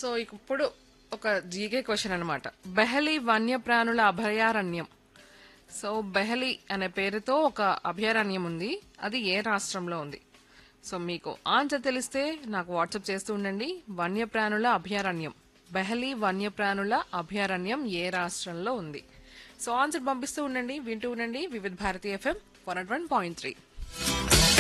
So ఇప్పుడు ఒక GK question అన్నమాట. బెహలి వన్యప్రాణుల అభయారణ్యం. సో బెహలి అనే పేరుతో ఒక అభయారణ్యం ఉంది. అది ఏ రాష్ట్రంలో ఉంది? సో మీకు ఆన్సర్ తెలిస్తే నాకు వాట్సాప్ చేస్తూ ఉండండి. వన్యప్రాణుల అభయారణ్యం, బెహలి వన్యప్రాణుల అభయారణ్యం ఏ రాష్ట్రంలో ఉంది? సో ఆన్సర్ పంపిస్తూ ఉండండి, వింటూ ఉండండి వివిధ భారతి ఎఫ్ఎం 101.3.